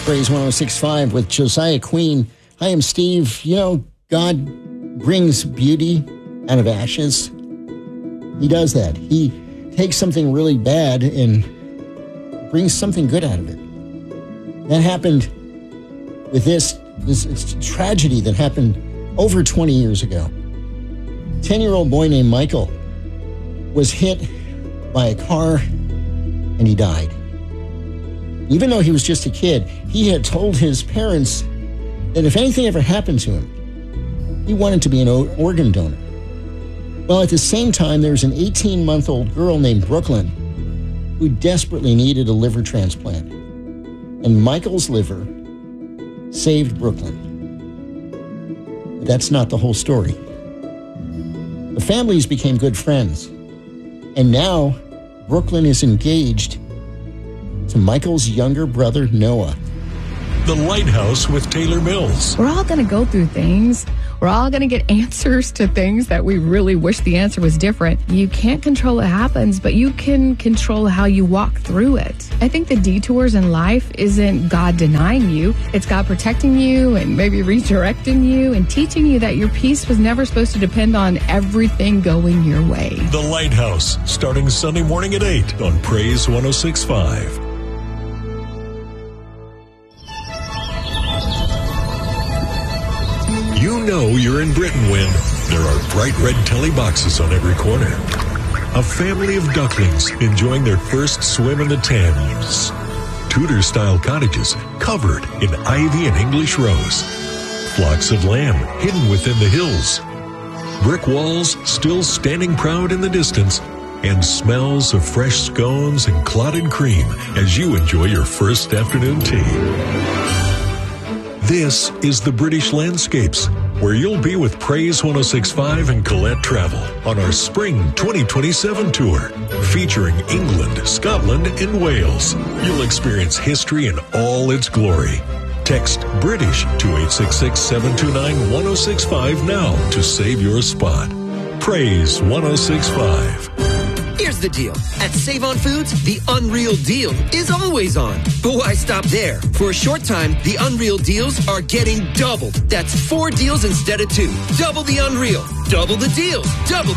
Praise 106.5 with Josiah Queen. Hi, I'm Steve. You know, God brings beauty out of ashes. He does that. He takes something really bad and brings something good out of it. That happened with this tragedy that happened over 20 years ago. 10-year-old boy named Michael was hit by a car and he died. Even though he was just a kid, he had told his parents that if anything ever happened to him, he wanted to be an organ donor. Well, at the same time, there was an 18-month-old girl named Brooklyn who desperately needed a liver transplant. And Michael's liver saved Brooklyn. But that's not the whole story. The families became good friends. And now, Brooklyn is engaged to Michael's younger brother, Noah. The Lighthouse with Taylor Mills. We're all going to go through things. We're all going to get answers to things that we really wish the answer was different. You can't control what happens, but you can control how you walk through it. I think the detours in life isn't God denying you. It's God protecting you and maybe redirecting you and teaching you that your peace was never supposed to depend on everything going your way. The Lighthouse, starting Sunday morning at 8 on Praise 106.5. You know you're in Britain when there are bright red telly boxes on every corner. A family of ducklings enjoying their first swim in the Thames. Tudor-style cottages covered in ivy and English rose. Flocks of lamb hidden within the hills. Brick walls still standing proud in the distance. And smells of fresh scones and clotted cream as you enjoy your first afternoon tea. This is the British Landscapes, where you'll be with Praise 106.5 and Colette Travel on our Spring 2027 tour, featuring England, Scotland, and Wales. You'll experience history in all its glory. Text BRITISH to 866-729-1065 now to save your spot. Praise 106.5. Here's the deal. At Save On Foods, the Unreal Deal is always on. But why stop there? For a short time, the Unreal Deals are getting doubled. That's 4 deals instead of 2. Double the Unreal. Double the deals. Double